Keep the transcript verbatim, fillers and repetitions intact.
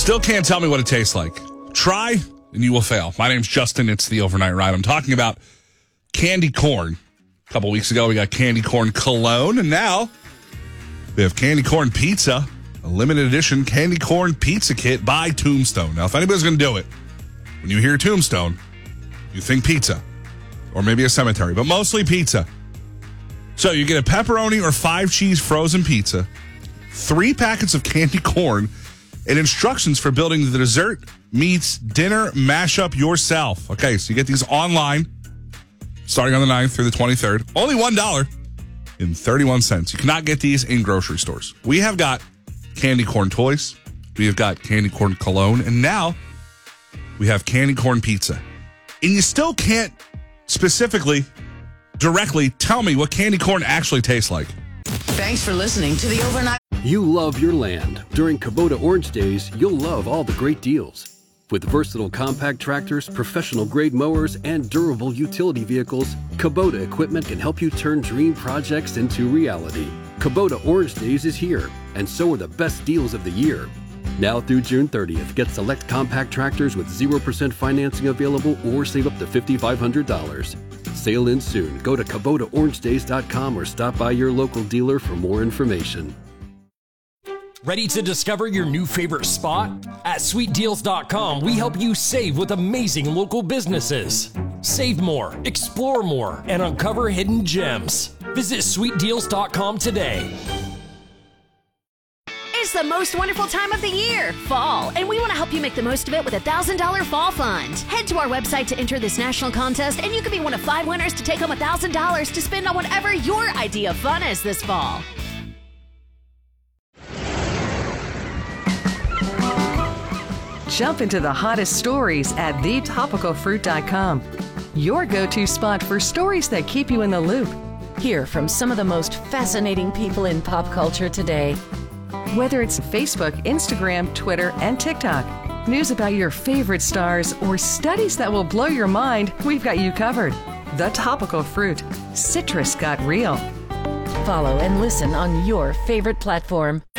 Still can't tell me what it tastes like. Try, and you will fail. My name's Justin. It's the Overnight Ride. I'm talking about candy corn. A couple weeks ago, we got candy corn cologne, and now we have candy corn pizza, a limited edition candy corn pizza kit by Tombstone. Now, if anybody's going to do it, when you hear Tombstone, you think pizza, or maybe a cemetery, but mostly pizza. So you get a pepperoni or five cheese frozen pizza, three packets of candy corn, and instructions for building the dessert meets dinner mashup yourself. Okay, so you get these online, starting on the ninth through the twenty-third. Only one dollar and thirty-one cents. You cannot get these in grocery stores. We have got candy corn toys. We have got candy corn cologne. And now we have candy corn pizza. And you still can't specifically, directly tell me what candy corn actually tastes like. Thanks for listening to the Overnight. You love your land. During Kubota Orange Days, you'll love all the great deals. With versatile compact tractors, professional-grade mowers, and durable utility vehicles, Kubota equipment can help you turn dream projects into reality. Kubota Orange Days is here, and so are the best deals of the year. Now through June thirtieth, get select compact tractors with zero percent financing available or save up to five thousand five hundred dollars. Sale ends soon. Go to Kubota Orange Days dot com or stop by your local dealer for more information. Ready to discover your new favorite spot? At sweet deals dot com, we help you save with amazing local businesses. Save more, explore more, and uncover hidden gems. Visit sweet deals dot com today. It's the most wonderful time of the year, fall, and we want to help you make the most of it with a one thousand dollars Fall Fund. Head to our website to enter this national contest, and you could be one of five winners to take home one thousand dollars to spend on whatever your idea of fun is this fall. Jump into the hottest stories at the topical fruit dot com. Your go-to spot for stories that keep you in the loop. Hear from some of the most fascinating people in pop culture today. Whether it's Facebook, Instagram, Twitter, and TikTok, news about your favorite stars, or studies that will blow your mind, we've got you covered. The Topical Fruit. Citrus got real. Follow and listen on your favorite platform.